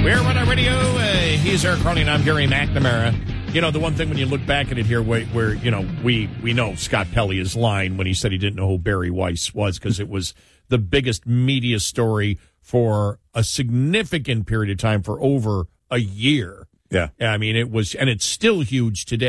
We're on our radio. He's Eric Cronin. I'm Gary McNamara. You know, the one thing when you look back at it here, where you know, we know Scott Pelley is lying when he said he didn't know who Barry Weiss was, because it was the biggest media story for a significant period of time, for over a year. Yeah. I mean, it was, and it's still huge today.